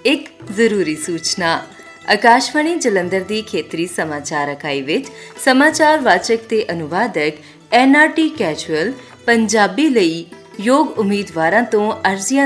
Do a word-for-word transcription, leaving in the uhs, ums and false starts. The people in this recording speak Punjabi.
ਇੱਕ ਜ਼ਰੂਰੀ ਸੂਚਨਾ। ਆਕਾਸ਼ਵਾਣੀ ਜਲੰਧਰ ਦੀ ਖੇਤਰੀ ਸਮਾਚਾਰ ਇਕਾਈ ਵਿੱਚ ਸਮਾਚਾਰ ਵਾਚਕ ਤੇ ਅਨੁਵਾਦਕ N R T casual Punjabi ਲਈ ਯੋਗ ਉਮੀਦਵਾਰਾਂ ਤੋਂ ਅਰਜ਼ੀਆਂ